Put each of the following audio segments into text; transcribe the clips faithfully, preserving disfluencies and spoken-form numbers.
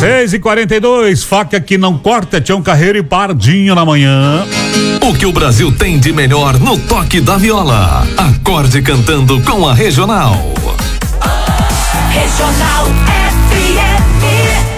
seis e quarenta e dois, faca que não corta, Tião Carreiro e Pardinho na manhã. O que o Brasil tem de melhor no toque da viola. Acorde cantando com a Regional. Regional F M.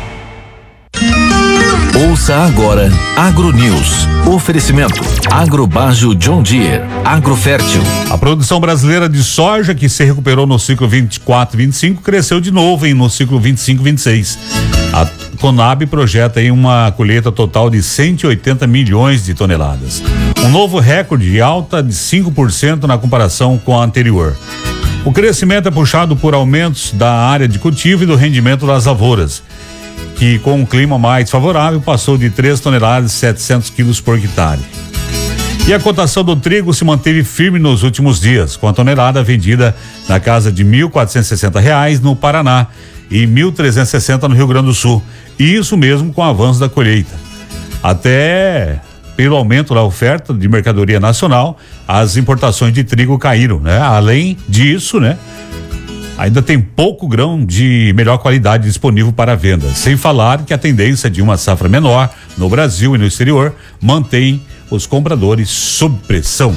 Ouça agora Agro News. Oferecimento Agrobajo John Deere, Agrofértil. A produção brasileira de soja, que se recuperou no ciclo vinte e quatro vinte e cinco, cresceu de novo em no ciclo vinte e cinco vinte e seis. A Conab projeta aí uma colheita total de cento e oitenta milhões de toneladas. Um novo recorde de alta de cinco por cento na comparação com a anterior. O crescimento é puxado por aumentos da área de cultivo e do rendimento das lavouras, que com um clima mais favorável passou de três toneladas e setecentos quilos por hectare. E a cotação do trigo se manteve firme nos últimos dias, com a tonelada vendida na casa de mil quatrocentos e sessenta reais no Paraná e mil trezentos e sessenta no Rio Grande do Sul. E isso mesmo com o avanço da colheita. Até pelo aumento da oferta de mercadoria nacional, as importações de trigo caíram, né? Além disso, né? Ainda tem pouco grão de melhor qualidade disponível para venda, sem falar que a tendência de uma safra menor no Brasil e no exterior mantém os compradores sob pressão.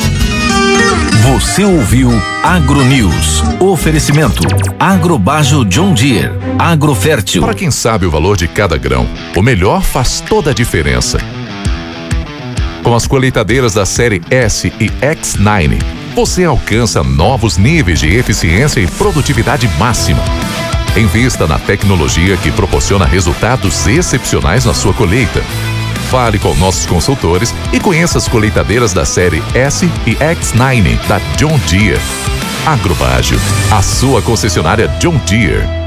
Você ouviu Agro News. Oferecimento Agrobajo John Deere, Agrofértil. Para quem sabe o valor de cada grão, o melhor faz toda a diferença. Com as colheitadeiras da série S e X nove, você alcança novos níveis de eficiência e produtividade máxima. Invista na tecnologia que proporciona resultados excepcionais na sua colheita. Fale com nossos consultores e conheça as colheitadeiras da série S e X nove da John Deere. Agrobajo, a sua concessionária John Deere.